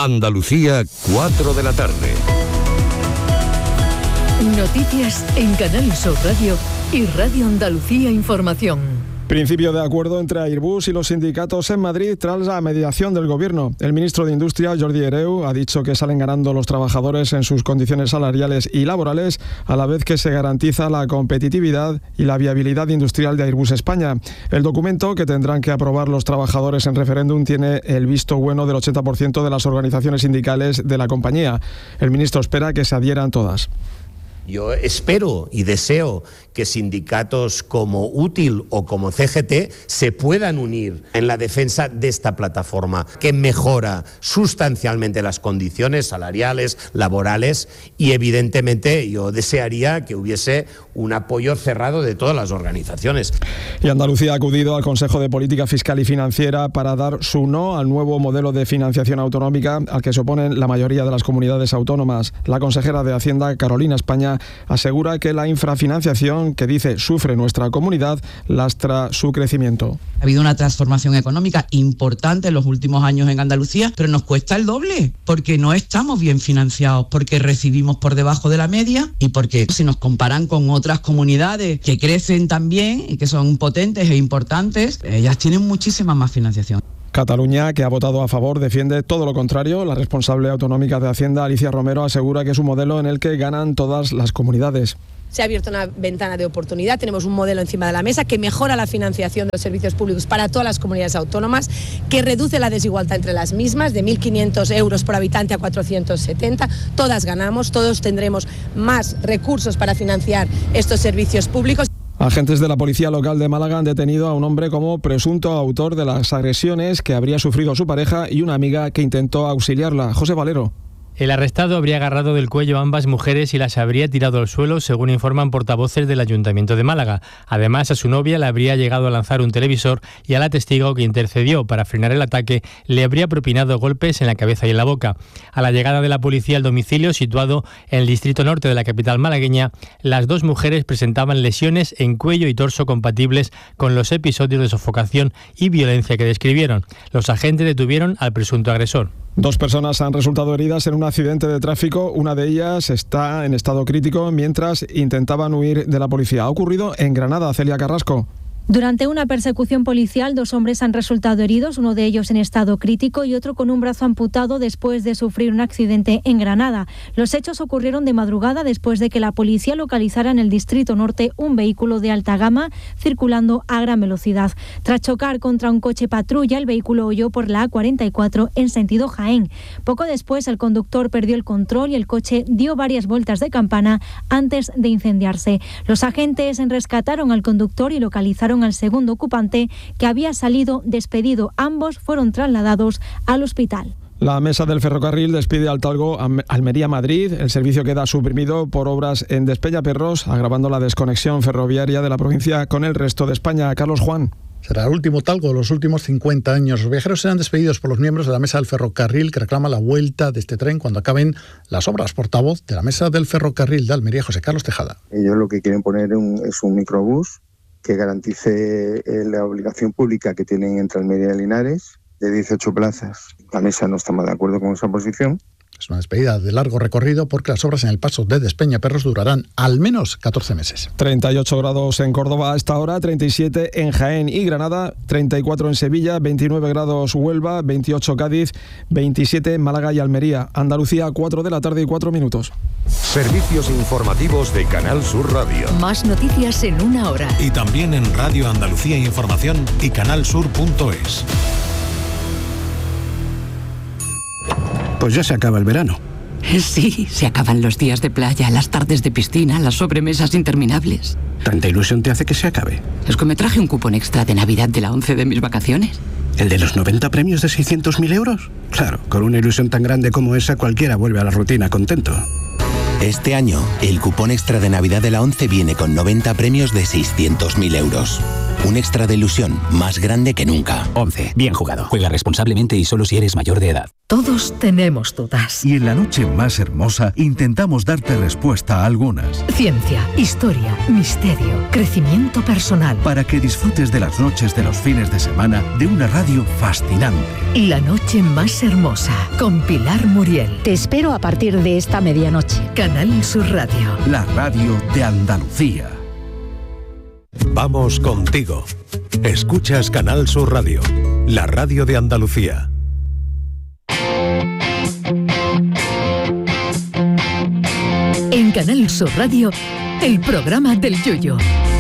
Andalucía, 4 de la tarde. Noticias en Canal Sur Radio y Radio Andalucía Información. Principio de acuerdo entre Airbus y los sindicatos en Madrid tras la mediación del Gobierno. El ministro de Industria, Jordi Hereu, ha dicho que salen ganando los trabajadores en sus condiciones salariales y laborales, a la vez que se garantiza la competitividad y la viabilidad industrial de Airbus España. El documento, que tendrán que aprobar los trabajadores en referéndum, tiene el visto bueno del 80% de las organizaciones sindicales de la compañía. El ministro espera que se adhieran todas. Yo espero y deseo que sindicatos como Útil o como CGT se puedan unir en la defensa de esta plataforma que mejora sustancialmente las condiciones salariales, laborales, y evidentemente yo desearía que hubiese un apoyo cerrado de todas las organizaciones. Y Andalucía ha acudido al Consejo de Política Fiscal y Financiera para dar su no al nuevo modelo de financiación autonómica al que se oponen la mayoría de las comunidades autónomas. La consejera de Hacienda, Carolina España, asegura que la infrafinanciación que dice sufre nuestra comunidad lastra su crecimiento. Ha habido una transformación económica importante en los últimos años en Andalucía, pero nos cuesta el doble, porque no estamos bien financiados, porque recibimos por debajo de la media y porque si nos comparan con otras comunidades que crecen también y que son potentes e importantes, ellas tienen muchísima más financiación. Cataluña, que ha votado a favor, defiende todo lo contrario. La responsable autonómica de Hacienda, Alicia Romero, asegura que es un modelo en el que ganan todas las comunidades. Se ha abierto una ventana de oportunidad, tenemos un modelo encima de la mesa que mejora la financiación de los servicios públicos para todas las comunidades autónomas, que reduce la desigualdad entre las mismas, de 1.500 euros por habitante a 470, todas ganamos, todos tendremos más recursos para financiar estos servicios públicos. Agentes de la Policía Local de Málaga han detenido a un hombre como presunto autor de las agresiones que habría sufrido su pareja y una amiga que intentó auxiliarla. José Valero. El arrestado habría agarrado del cuello a ambas mujeres y las habría tirado al suelo, según informan portavoces del Ayuntamiento de Málaga. Además, a su novia le habría llegado a lanzar un televisor y a la testigo que intercedió para frenar el ataque le habría propinado golpes en la cabeza y en la boca. A la llegada de la policía al domicilio, situado en el distrito norte de la capital malagueña, las dos mujeres presentaban lesiones en cuello y torso compatibles con los episodios de sofocación y violencia que describieron. Los agentes detuvieron al presunto agresor. 2 personas han resultado heridas en un accidente de tráfico. Una de ellas está en estado crítico mientras intentaban huir de la policía. Ha ocurrido en Granada. Celia Carrasco. Durante una persecución policial, 2 hombres han resultado heridos, uno de ellos en estado crítico y otro con un brazo amputado después de sufrir un accidente en Granada. Los hechos ocurrieron de madrugada después de que la policía localizara en el distrito norte un vehículo de alta gama circulando a gran velocidad. Tras chocar contra un coche patrulla, el vehículo huyó por la A44 en sentido Jaén. Poco después, el conductor perdió el control y el coche dio varias vueltas de campana antes de incendiarse. Los agentes rescataron al conductor y localizaron al segundo ocupante, que había salido despedido. Ambos fueron trasladados al hospital. La mesa del ferrocarril despide al Talgo Almería-Madrid. El servicio queda suprimido por obras en Despeñaperros, agravando la desconexión ferroviaria de la provincia con el resto de España. Carlos Juan. Será el último Talgo de los últimos 50 años. Los viajeros serán despedidos por los miembros de la mesa del ferrocarril, que reclama la vuelta de este tren cuando acaben las obras. Portavoz de la mesa del ferrocarril de Almería, José Carlos Tejada. Ellos lo que quieren poner es un microbús que garantice la obligación pública que tienen entre Almería y Linares, de 18 plazas. La mesa no está más de acuerdo con esa posición. Es una despedida de largo recorrido porque las obras en el paso de Despeñaperros durarán al menos 14 meses. 38 grados en Córdoba a esta hora, 37 en Jaén y Granada, 34 en Sevilla, 29 grados Huelva, 28 Cádiz, 27 en Málaga y Almería. Andalucía, 4 de la tarde y 4 minutos. Servicios informativos de Canal Sur Radio. Más noticias en una hora. Y también en Radio Andalucía Información y canalsur.es. Pues ya se acaba el verano. Sí, se acaban los días de playa, las tardes de piscina, las sobremesas interminables. ¿Tanta ilusión te hace que se acabe? Es que me traje un cupón extra de Navidad de la 11 de mis vacaciones. ¿El de los 90 premios de 600.000 euros? Claro, con una ilusión tan grande como esa, cualquiera vuelve a la rutina contento. Este año, el cupón extra de Navidad de la 11 viene con 90 premios de 600.000 euros. Un extra de ilusión más grande que nunca. 11. Bien jugado. Juega responsablemente y solo si eres mayor de edad. Todos tenemos dudas. Y en la noche más hermosa intentamos darte respuesta a algunas. Ciencia, historia, misterio, crecimiento personal. Para que disfrutes de las noches de los fines de semana de una radio fascinante. La noche más hermosa con Pilar Muriel. Te espero a partir de esta medianoche. Canal Sur Radio. La radio de Andalucía. Vamos contigo. Escuchas Canal Sur Radio, la radio de Andalucía. En Canal Sur Radio, el programa del Yoyo.